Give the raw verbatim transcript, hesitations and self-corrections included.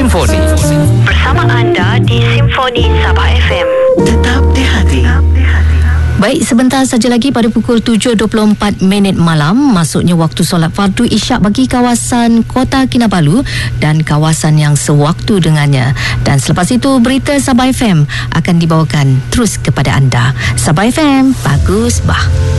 Simfoni. Bersama anda di Simfoni Sabah F M. Tetap di hati. Baik, sebentar saja lagi pada pukul tujuh dua puluh empat minit malam masuknya waktu solat fardu isyak bagi kawasan Kota Kinabalu dan kawasan yang sewaktu dengannya. Dan selepas itu berita Sabah F M akan dibawakan terus kepada anda. Sabah F M, bagus bah.